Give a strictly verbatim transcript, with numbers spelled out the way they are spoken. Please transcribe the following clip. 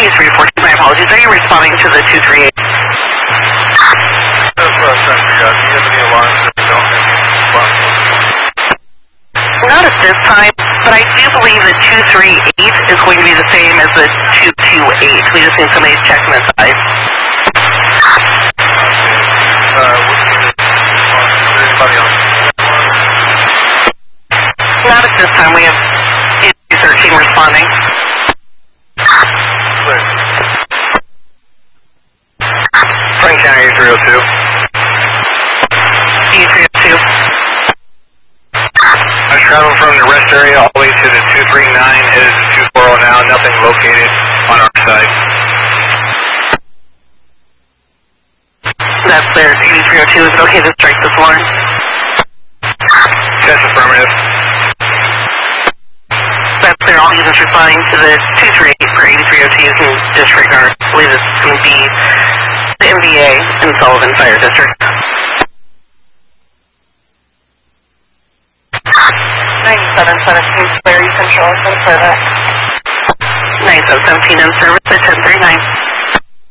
E three four two, my apologies. Are you responding to the two three eight? That's what I sent you guys. Do you have any alarms that you don't have any alarms? Not at this time, but I do believe the two three eight is going to be the same as the two two eight. We just need somebody to check on the side. Uh, what do you, is there anybody else? Not at this time. We have E three thirteen responding. Clear. Frank County E three oh two. E three oh two. I traveled from the rest area all the way to the two three nine, headed to two four zero now, nothing located on our side. That's there. E three oh two. Is it okay to strike this one? Test affirmative. That's there. All units responding to the two three eight for E three oh two. You can disregard. I believe it's going to be the M V A in Sullivan Fire District. ninety-seven seventeen, where you control in service. ninety-seven seventeen in service at ten thirty-nine.